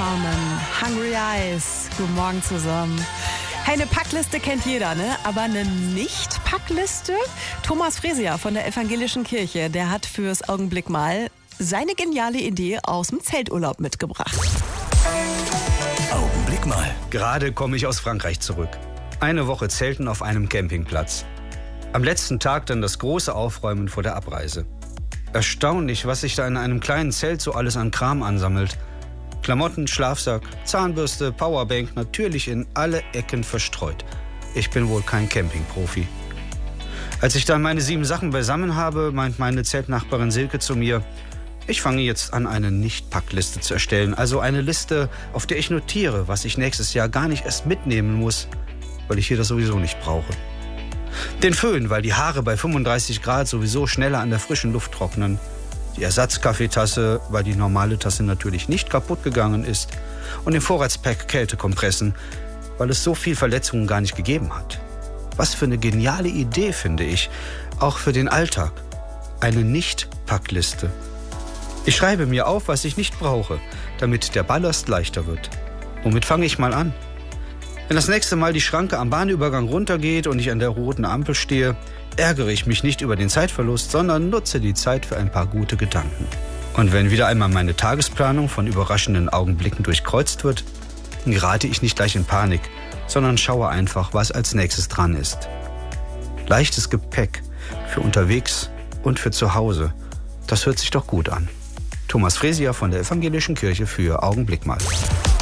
Carmen, Hungry Eyes. Guten Morgen zusammen. Hey, eine Packliste kennt jeder, ne? Aber eine Nicht-Packliste? Thomas Fresier von der Evangelischen Kirche, der hat fürs Augenblick mal seine geniale Idee aus dem Zelturlaub mitgebracht. Augenblick mal. Gerade komme ich aus Frankreich zurück. Eine Woche Zelten auf einem Campingplatz. Am letzten Tag dann das große Aufräumen vor der Abreise. Erstaunlich, was sich da in einem kleinen Zelt so alles an Kram ansammelt. Klamotten, Schlafsack, Zahnbürste, Powerbank, natürlich in alle Ecken verstreut. Ich bin wohl kein Campingprofi. Als ich dann meine 7 Sachen beisammen habe, meint meine Zeltnachbarin Silke zu mir, ich fange jetzt an, eine Nicht-Packliste zu erstellen. Also eine Liste, auf der ich notiere, was ich nächstes Jahr gar nicht erst mitnehmen muss, weil ich hier das sowieso nicht brauche. Den Föhn, weil die Haare bei 35 Grad sowieso schneller an der frischen Luft trocknen. Die Ersatzkaffeetasse, weil die normale Tasse natürlich nicht kaputt gegangen ist. Und den Vorratspack Kältekompressen, weil es so viel Verletzungen gar nicht gegeben hat. Was für eine geniale Idee, finde ich. Auch für den Alltag. Eine Nicht-Packliste. Ich schreibe mir auf, was ich nicht brauche, damit der Ballast leichter wird. Womit fange ich mal an? Wenn das nächste Mal die Schranke am Bahnübergang runtergeht und ich an der roten Ampel stehe, ärgere ich mich nicht über den Zeitverlust, sondern nutze die Zeit für ein paar gute Gedanken. Und wenn wieder einmal meine Tagesplanung von überraschenden Augenblicken durchkreuzt wird, gerate ich nicht gleich in Panik, sondern schaue einfach, was als nächstes dran ist. Leichtes Gepäck für unterwegs und für zu Hause, das hört sich doch gut an. Thomas Fresier von der Evangelischen Kirche für Augenblick mal.